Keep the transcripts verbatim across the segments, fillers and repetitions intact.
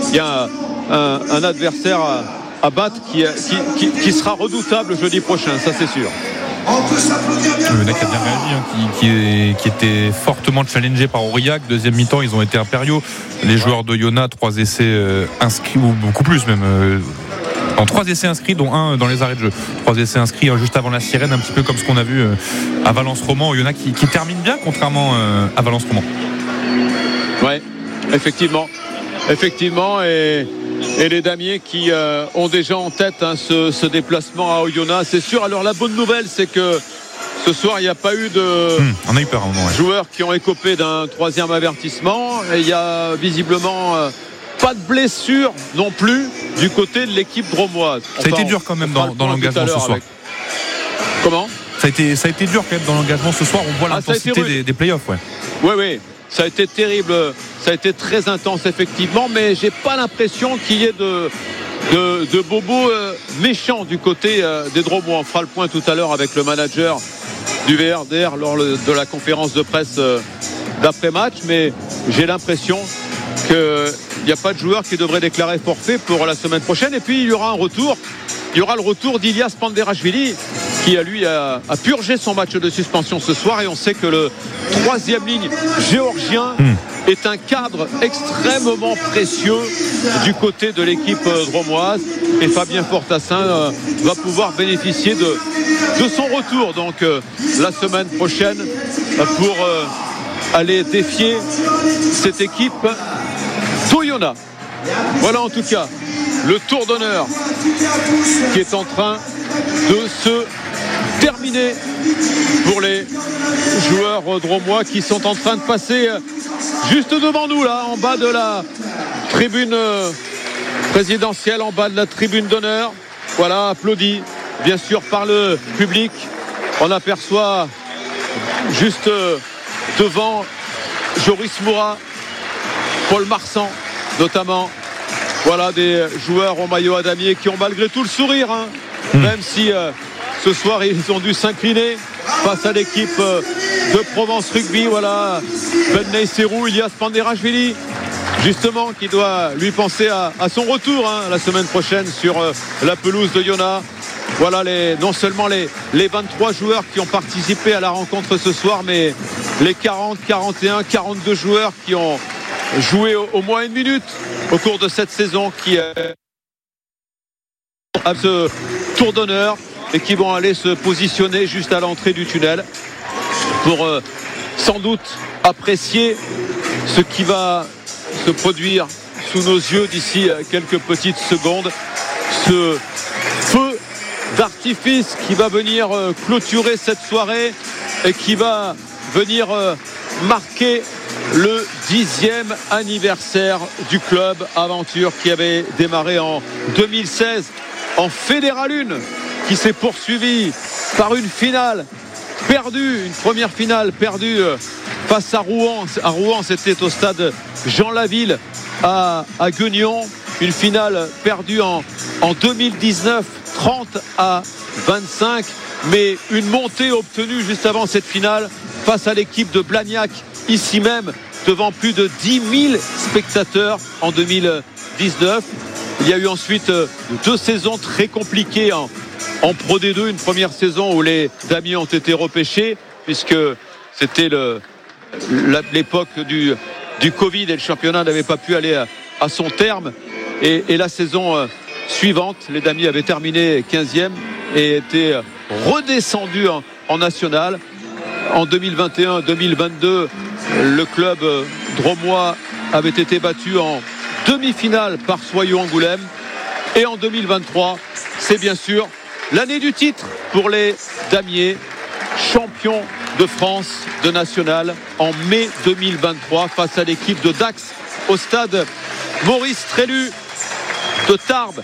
il y a un, un, un adversaire à, à battre qui, qui, qui, qui sera redoutable jeudi prochain, ça c'est sûr. Le mec a bien réagi, hein, qui, qui, est, qui était fortement challengé par Aurillac. Deuxième mi-temps, ils ont été impériaux. Les joueurs de Yona, trois essais euh, inscrits, ou beaucoup plus même. Euh, en trois essais inscrits, dont un dans les arrêts de jeu. Trois essais inscrits hein, juste avant la sirène, un petit peu comme ce qu'on a vu euh, à Valence-Roman. Yona qui, qui termine bien, contrairement euh, à Valence-Roman. Ouais, effectivement. Effectivement, et, et les damiers qui euh, ont déjà en tête hein, ce, ce déplacement à Oyonnax, c'est sûr. Alors la bonne nouvelle, c'est que ce soir, il n'y a pas eu de mmh, on a eu peur, hein, ouais. joueurs qui ont écopé d'un troisième avertissement. Et il y a visiblement euh, pas de blessure non plus du côté de l'équipe dromoise. Enfin, ça a été dur quand même dans, dans l'engagement ce soir. Avec... Comment ça a, été, ça a été dur quand même dans l'engagement ce soir. On voit ah, l'intensité des, des playoffs. Ouais. Oui, oui. Ça a été terrible, ça a été très intense effectivement, mais j'ai pas l'impression qu'il y ait de, de, de bobos euh, méchants du côté euh, des Drômois. On fera le point tout à l'heure avec le manager du V R D R lors le, de la conférence de presse euh, d'après-match, mais j'ai l'impression qu'il n'y a pas de joueur qui devrait déclarer forfait pour la semaine prochaine. Et puis il y aura un retour, il y aura le retour d'Ilias Panderashvili qui a lui a, a purgé son match de suspension ce soir, et on sait que le troisième ligne géorgien mmh. est un cadre extrêmement précieux du côté de l'équipe drômoise, et Fabien Fortassin euh, va pouvoir bénéficier de, de son retour donc euh, la semaine prochaine pour euh, aller défier cette équipe d'Oyonnax. Voilà en tout cas le tour d'honneur qui est en train de se terminé pour les joueurs drômois qui sont en train de passer juste devant nous là, en bas de la tribune présidentielle, en bas de la tribune d'honneur. Voilà, applaudi bien sûr par le public. On aperçoit juste devant Joris Moura, Paul Marsan notamment. Voilà des joueurs en maillot à damier qui ont malgré tout le sourire hein, mmh. même si euh, ce soir, ils ont dû s'incliner face à l'équipe de Provence Rugby. Voilà, Ben Neyserou, Ilias Panderashvili, justement, qui doit lui penser à, à son retour hein, la semaine prochaine sur euh, la pelouse de Yona. Voilà, les, non seulement les, les vingt-trois joueurs qui ont participé à la rencontre ce soir, mais les quarante, quarante et un, quarante-deux joueurs qui ont joué au, au moins une minute au cours de cette saison, qui euh, a ce tour d'honneur, et qui vont aller se positionner juste à l'entrée du tunnel pour euh, sans doute apprécier ce qui va se produire sous nos yeux d'ici euh, quelques petites secondes. Ce feu d'artifice qui va venir euh, clôturer cette soirée et qui va venir euh, marquer le dixième anniversaire du club Aventure, qui avait démarré en deux mille seize en Fédéral un, qui s'est poursuivi par une finale perdue, une première finale perdue face à Rouen. À Rouen, c'était au stade Jean Laville à, à Guignon. Une finale perdue en, en deux mille dix-neuf, trente à vingt-cinq. Mais une montée obtenue juste avant cette finale face à l'équipe de Blagnac, ici même, devant plus de dix mille spectateurs en deux mille dix-neuf. Il y a eu ensuite deux saisons très compliquées en En Pro D deux, une première saison où les damiers ont été repêchés, puisque c'était le, l'époque du, du Covid et le championnat n'avait pas pu aller à, à son terme. Et, et la saison euh, suivante, les damiers avaient terminé quinzième et étaient redescendus en, en national. En deux mille vingt et un deux mille vingt-deux, le club euh, drômois avait été battu en demi-finale par Soyaux Angoulême. Et en deux mille vingt-trois, c'est bien sûr l'année du titre pour les damiers, champions de France de national en mai deux mille vingt-trois face à l'équipe de Dax au stade Maurice Trélu de Tarbes.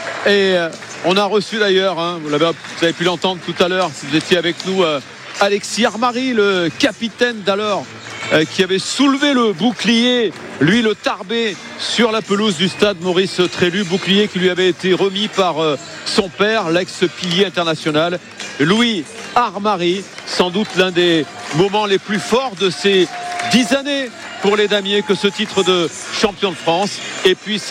Et euh, on a reçu d'ailleurs, hein, vous, l'avez, vous avez pu l'entendre tout à l'heure si vous étiez avec nous, euh, Alexis Armari, le capitaine d'alors, euh, qui avait soulevé le bouclier, lui le Tarbais, sur la pelouse du stade Maurice Trélu, bouclier qui lui avait été remis par euh, son père, l'ex-pilier international, Louis Armari. Sans doute l'un des moments les plus forts de ces dix années pour les damiers que ce titre de champion de France. Et puis c'est